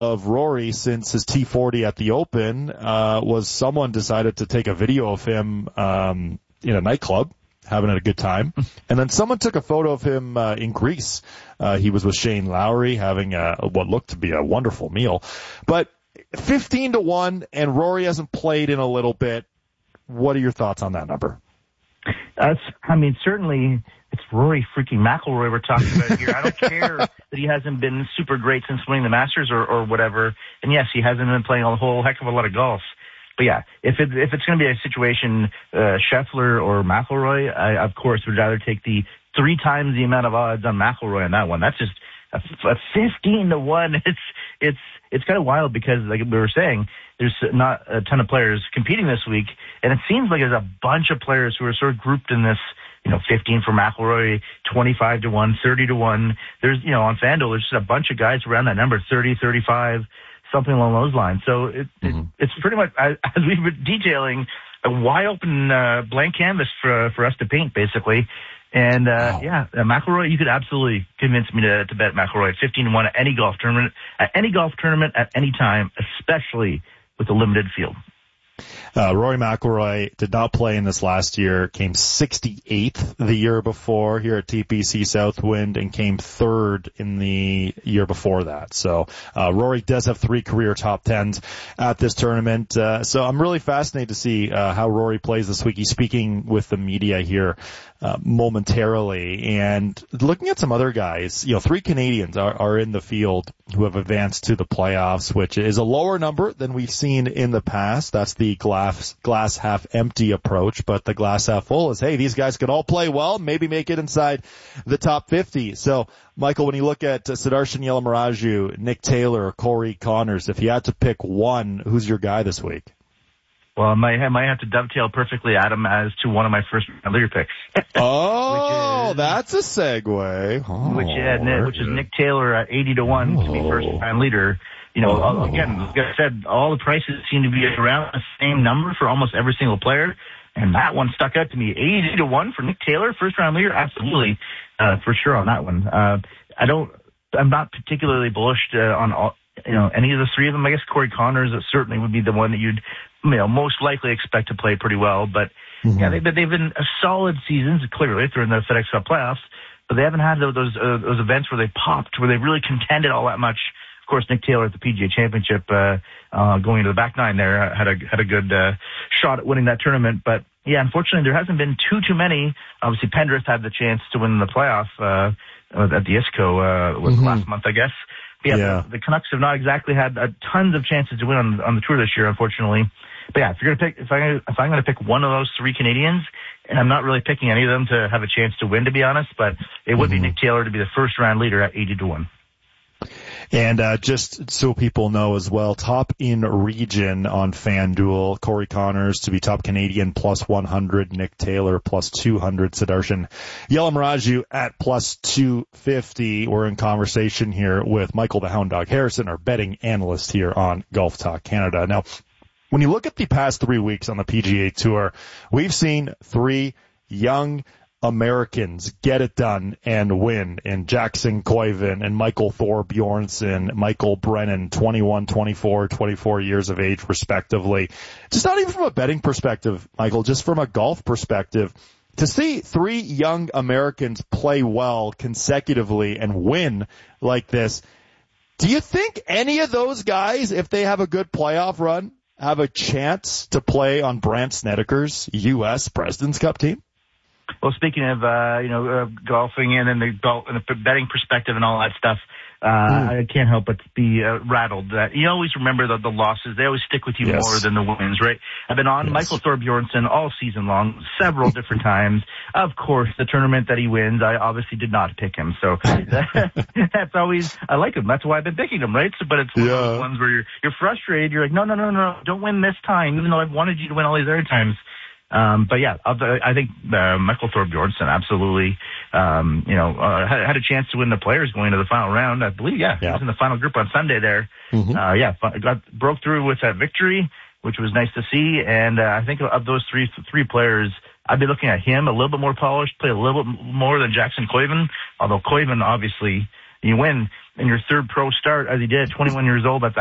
of Rory since his T40 at the Open was someone decided to take a video of him in a nightclub having a good time, and then someone took a photo of him in Greece. He was with Shane Lowry having what looked to be a wonderful meal. But 15-1, and Rory hasn't played in a little bit. What are your thoughts on that number? Certainly it's Rory freaking McIlroy we're talking about here. I don't care that he hasn't been super great since winning the Masters or whatever. And yes, he hasn't been playing a whole heck of a lot of golf. But yeah, if it's going to be a situation, Scheffler or McIlroy, I of course would rather take the 3 times the amount of odds on McIlroy on that one. That's just a 15-1. It's kind of wild because, like we were saying, there's not a ton of players competing this week, and it seems like there's a bunch of players who are sort of grouped in this, 15 for McIlroy, 25-1, 30-1. There's, on FanDuel, there's just a bunch of guys around that number, 30, 35, something along those lines. So it's pretty much, as we've been detailing, a wide open blank canvas for us to paint, basically. And McIlroy, you could absolutely convince me to bet McIlroy at 15-1 at any golf tournament, at any time, especially with a limited field. Rory McIlroy did not play in this last year, came 68th the year before here at TPC Southwind, and came 3rd in the year before that. So Rory does have 3 career top 10s at this tournament. So I'm really fascinated to see how Rory plays this week. He's speaking with the media here momentarily, and looking at some other guys, 3 Canadians are in the field who have advanced to the playoffs, which is a lower number than we've seen in the past. That's the glass half empty approach, but the glass half full is, hey, these guys could all play well, maybe make it inside the top 50. So, Michael, when you look at Sudarshan Yelamaraju, Nick Taylor, Corey Connors, if you had to pick one, who's your guy this week? Well, I might have to dovetail perfectly, Adam, as to one of my first leader picks. That's a segue. Which is Nick Taylor at 80-1 to be first-time leader. Again, like I said, all the prices seem to be around the same number for almost every single player, and that one stuck out to me. 80-1 for Nick Taylor, first-round leader, absolutely, for sure on that one. I'm not particularly bullish on all, any of the 3 of them. I guess Corey Connors certainly would be the one that you'd most likely expect to play pretty well. But yeah, they've been solid seasons. Clearly, they're in the FedEx Cup playoffs, but they haven't had those events where they popped, where they really contended all that much. Of course, Nick Taylor at the PGA Championship, going into the back 9 there, had a good shot at winning that tournament. But yeah, unfortunately, there hasn't been too many. Obviously, Pendrith had the chance to win the playoff at the ISCO last month, I guess. Yeah, the Canucks have not exactly had tons of chances to win on the tour this year, unfortunately. But yeah, if I'm going to pick one of those 3 Canadians, and I'm not really picking any of them to have a chance to win, to be honest, but it would be Nick Taylor to be the first round leader at 80-1. And just so people know as well, top in region on FanDuel, Corey Connors to be top Canadian plus 100, Nick Taylor plus 200, Sudarshan Yelamaraju at plus 250. We're in conversation here with Michael the Hound Dog Harrison, our betting analyst here on Golf Talk Canada. Now, when you look at the past 3 weeks on the PGA Tour, we've seen 3 young Americans get it done and win in Jackson Koiven and Michael Thorbjornsen, Michael Brennan, 21, 24, 24 years of age respectively. Just not even from a betting perspective, Michael, just from a golf perspective, to see 3 young Americans play well consecutively and win like this, do you think any of those guys, if they have a good playoff run, have a chance to play on Brandt Snedeker's U.S. President's Cup team? Well, speaking of, golfing and the betting perspective and all that stuff, I can't help but be rattled that you always remember the losses. They always stick with you more than the wins, right? I've been on Michael Thorbjornsen all season long, several different times. Of course, the tournament that he wins, I obviously did not pick him. So that's always, I like him. That's why I've been picking him, right? So, but it's one of those ones where you're frustrated. You're like, no, don't win this time, even though I've wanted you to win all these other times. But yeah, I think Michael Thorbjornsen absolutely, had a chance to win the Players going to the final round. I believe, he was in the final group on Sunday there. Broke through with that victory, which was nice to see. And I think of those three players, I'd be looking at him a little bit more polished, play a little bit more than Jackson Koiven. Although Koiven obviously you win in your third pro start, as he did, 21 years old. That's